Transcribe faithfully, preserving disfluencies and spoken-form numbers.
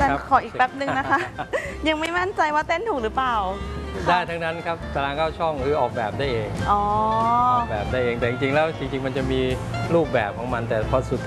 นขออีกแป๊บนึงนะคะ ยังไม่มั่นใจว่าเต้นถูกหรือเปล่าได้ทั้งนั้นครับตารางเข้าช่องคือออกแบบได้เองออกแบบได้เองแต่จริงๆแล้วจริงๆมันจะมีรูปแบบของมันแต่พอสุด